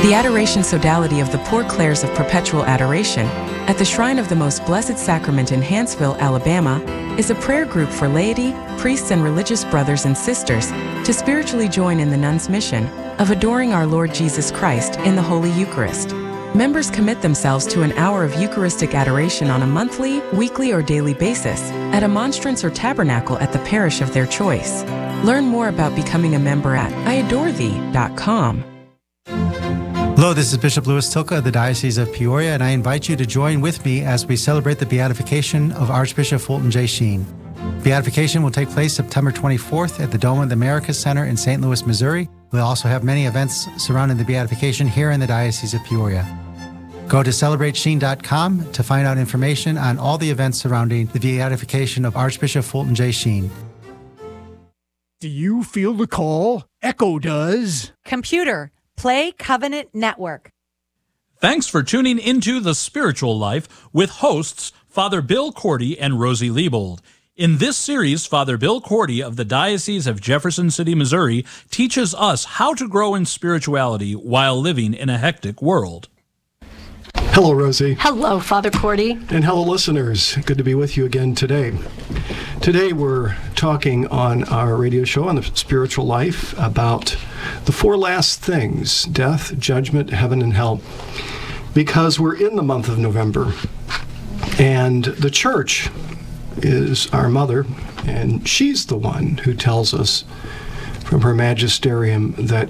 The Adoration Sodality of the Poor Clares of Perpetual Adoration at the Shrine of the Most Blessed Sacrament in Hanceville, Alabama, is a prayer group for laity, priests, and religious brothers and sisters to spiritually join in the nuns' mission of adoring our Lord Jesus Christ in the Holy Eucharist. Members commit themselves to an hour of Eucharistic adoration on a monthly, weekly, or daily basis at a monstrance or tabernacle at the parish of their choice. Learn more about becoming a member at iadorethee.com. Hello, this is Bishop Louis Tilka of the Diocese of Peoria, and I invite you to join with me as we celebrate the beatification of Archbishop Fulton J. Sheen. Beatification will take place September 24th at the Dome of the Americas Center in St. Louis, Missouri. We'll also have many events surrounding the beatification here in the Diocese of Peoria. Go to celebratesheen.com to find out information on all the events surrounding the beatification of Archbishop Fulton J. Sheen. Do you feel the call? Echo does. Computer, play Covenant Network. Thanks for tuning into The Spiritual Life with hosts Father Bill Cordy and Rosie Liebold. In this series, Father Bill Cordy of the Diocese of Jefferson City, Missouri, teaches us how to grow in spirituality while living in a hectic world. Hello, Rosie. Hello, Father Cordy. And hello, listeners. Good to be with you again today. Today we're talking on our radio show on the spiritual life about the four last things: death, judgment, heaven, and hell. Because we're in the month of November, and the church is our mother, and she's the one who tells us from her magisterium that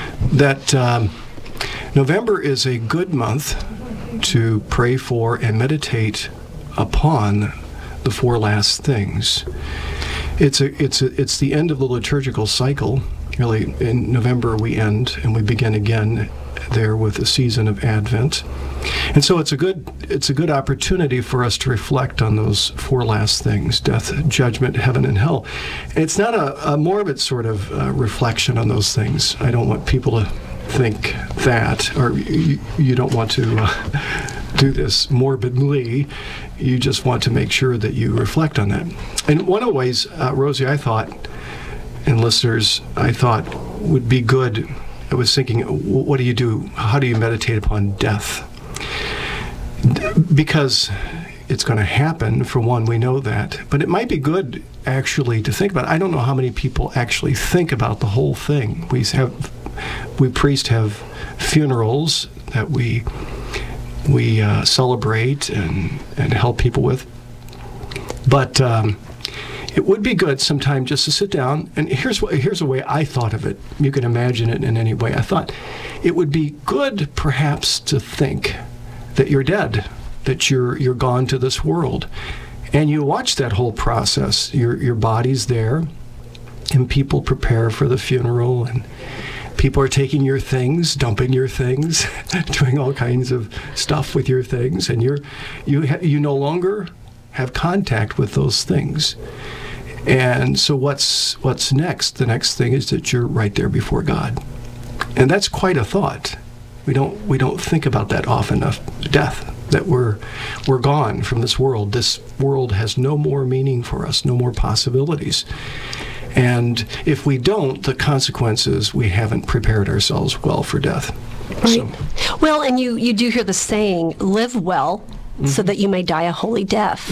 November is a good month to pray for and meditate upon the four last things. It's the end of the liturgical cycle. Really, in November we end and we begin again there with the season of Advent. And so it's a good opportunity for us to reflect on those four last things: death, judgment, heaven, and hell. And it's not a morbid sort of reflection on those things. I don't want people to think that, or you don't want to do this morbidly. You just want to make sure that you reflect on that. And one of the ways, Rosie, I thought, and listeners, I thought would be good, I was thinking, what do you do? How do you meditate upon death? Because it's going to happen, for one, we know that. But it might be good, actually, to think about it. I don't know how many people actually think about the whole thing. We priests have funerals that we celebrate and help people with. But it would be good sometime just to sit down, and here's a way I thought of it. You can imagine it in any way. I thought it would be good perhaps to think that you're dead, that you're gone to this world, and you watch that whole process. Your body's there, and people prepare for the funeral, and people are taking your things, dumping your things, doing all kinds of stuff with your things, and you no longer have contact with those things. And so what's next? The next thing is that you're right there before God, and that's quite a thought. We don't think about that often enough. Death, that we're gone from this world. This world has no more meaning for us, no more possibilities. And if we don't, the consequence is we haven't prepared ourselves well for death. Right. So. Well, and you do hear the saying, live well, so that you may die a holy death.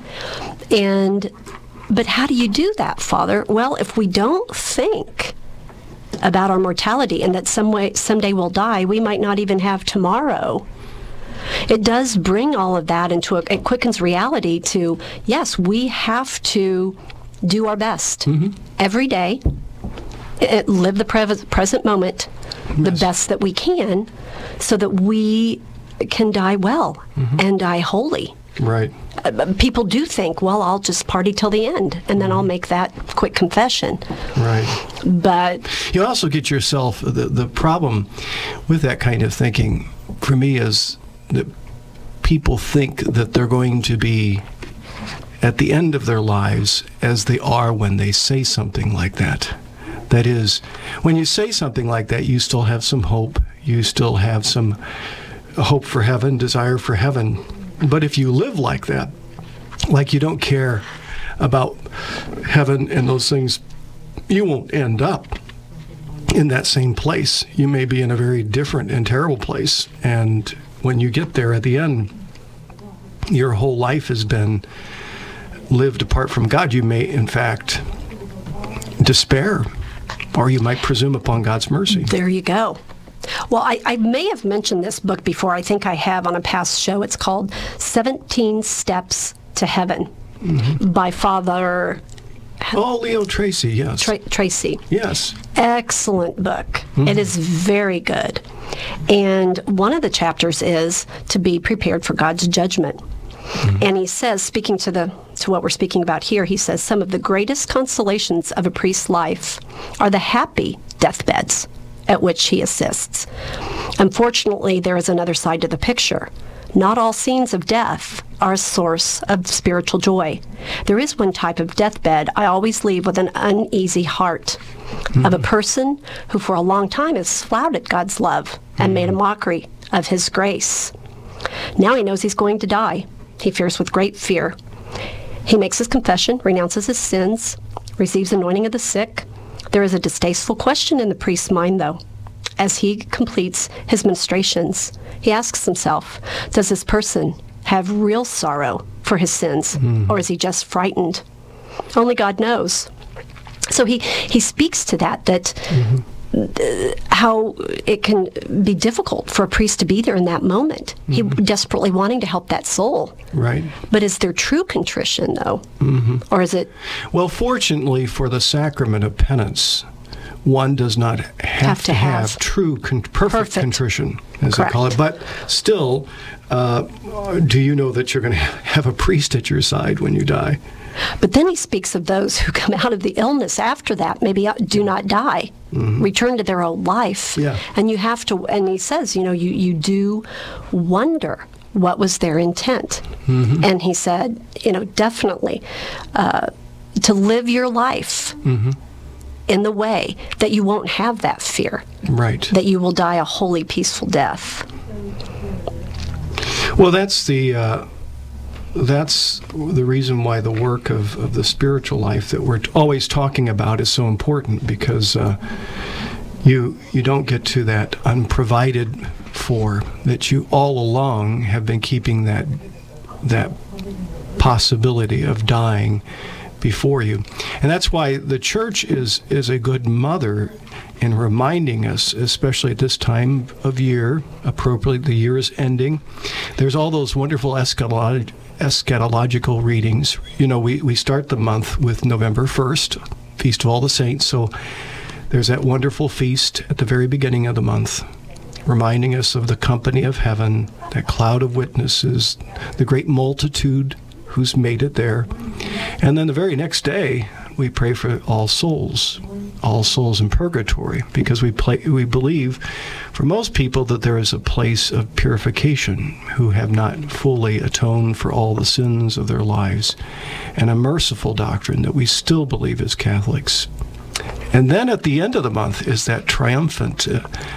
Mm-hmm. But how do you do that, Father? Well, if we don't think about our mortality and that someday we'll die, we might not even have tomorrow. It does bring all of that into it quickens reality to, yes, we have to do our best every day, live the present moment the best that we can, so that we can die well and die holy. Right. People do think, well, I'll just party till the end, and then I'll make that quick confession. Right. But you also get yourself, the problem with that kind of thinking, for me, is that people think that they're going to be at the end of their lives as they are when they say something like that. That is, when you say something like that, you still have some hope. You still have some hope for heaven, desire for heaven. But if you live like that, like you don't care about heaven and those things, you won't end up in that same place. You may be in a very different and terrible place, and when you get there at the end, your whole life has been lived apart from God. You may, in fact, despair, or you might presume upon God's mercy. There you go. Well, I may have mentioned this book before. I think I have on a past show. It's called 17 Steps to Heaven by Father... Oh, Leo Tracy, yes. Tracy. Yes. Excellent book. It is very good. And one of the chapters is to be prepared for God's judgment. And he says, speaking to what we're speaking about here, he says, some of the greatest consolations of a priest's life are the happy deathbeds at which he assists. Unfortunately, there is another side to the picture. Not all scenes of death are a source of spiritual joy. There is one type of deathbed I always leave with an uneasy heart, of a person who for a long time has flouted God's love and made a mockery of his grace. Now he knows he's going to die. He fears with great fear. He makes his confession, renounces his sins, receives anointing of the sick. There is a distasteful question in the priest's mind, though. As he completes his ministrations, he asks himself, does this person have real sorrow for his sins, or is he just frightened? Only God knows. So he speaks to that how it can be difficult for a priest to be there in that moment. He desperately wanting to help that soul. Right. But is there true contrition, though? Or is it... Well, fortunately for the sacrament of penance, one does not have to have true, perfect contrition, as they call it. But still, do you know that you're going to have a priest at your side when you die? But then he speaks of those who come out of the illness after that, maybe do not die, return to their old life. Yeah. And you have to, and he says, you do wonder what was their intent. And he said, definitely to live your life in the way that you won't have that fear. Right. That you will die a holy, peaceful death. Well, that's the reason why the work of the spiritual life that we're always talking about is so important, because you don't get to that unprovided for, that you all along have been keeping that possibility of dying before you. And that's why the church is a good mother in reminding us, especially at this time of year, appropriately, the year is ending. There's all those wonderful eschatological readings. We start the month with November 1st, Feast of All the Saints. So there's that wonderful feast at the very beginning of the month, reminding us of the company of heaven, that cloud of witnesses, the great multitude who's made it there. And then the very next day, we pray for all souls in purgatory, because we believe, for most people, that there is a place of purification who have not fully atoned for all the sins of their lives, and a merciful doctrine that we still believe as Catholics. And then at the end of the month is that triumphant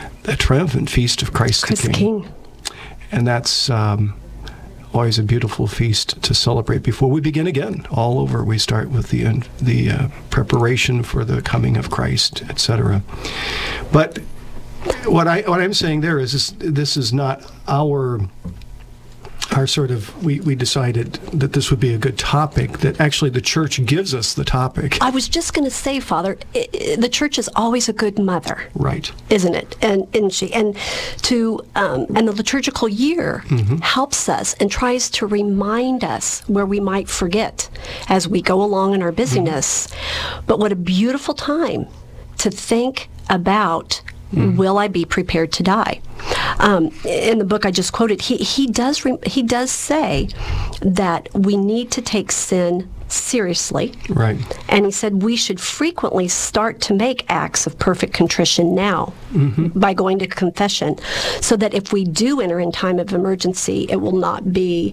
feast of Christ the King. And that's always a beautiful feast to celebrate before we begin again. All over, we start with the preparation for the coming of Christ, etc. But what I'm saying there is this is not our sort of, we decided that this would be a good topic, that actually the church gives us the topic. I was just going to say, Father, the church is always a good mother. Right. Isn't it? And isn't she? And the liturgical year helps us and tries to remind us where we might forget as we go along in our busyness. But what a beautiful time to think about, will I be prepared to die? In the book I just quoted, he does say that we need to take sin seriously. Right. And he said we should frequently start to make acts of perfect contrition now by going to confession, so that if we do enter in time of emergency, it will not be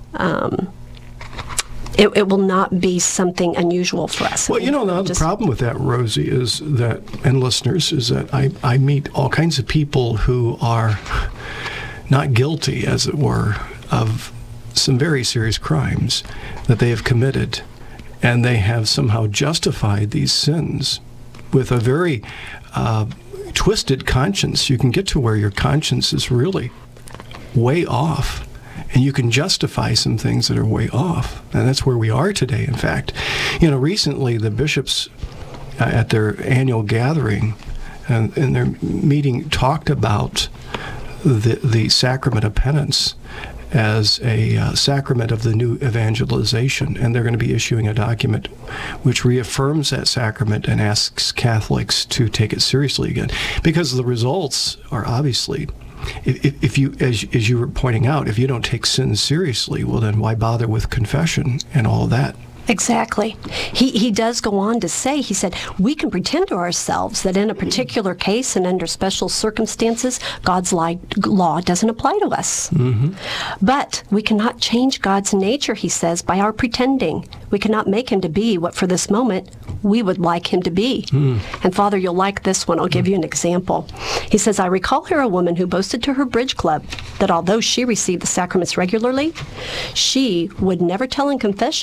it will not be something unusual for us. Well, the problem with that, Rosie, is that, and listeners, is that I meet all kinds of people who are not guilty, as it were, of some very serious crimes that they have committed, and they have somehow justified these sins with a very twisted conscience. You can get to where your conscience is really way off, and you can justify some things that are way off. And that's where we are today, in fact. Recently the bishops at their annual gathering and in their meeting talked about the sacrament of penance as a sacrament of the new evangelization, and they're going to be issuing a document which reaffirms that sacrament and asks Catholics to take it seriously again, because the results are obviously, if you, as you were pointing out, if you don't take sin seriously, well then why bother with confession and all of that? Exactly. He does go on to say, he said, we can pretend to ourselves that in a particular case and under special circumstances, God's law doesn't apply to us. Mm-hmm. But we cannot change God's nature, he says, by our pretending. We cannot make him to be what for this moment we would like him to be. And Father, you'll like this one. I'll give you an example. He says, I recall here a woman who boasted to her bridge club that although she received the sacraments regularly, she would never tell in confession